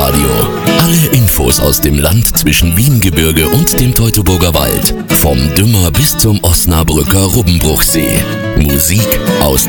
Live-Radio. Alle Infos aus dem Land zwischen Wiehengebirge und dem Teutoburger Wald. Vom Dümmer bis zum Osnabrücker Rubbenbruchsee. Musik aus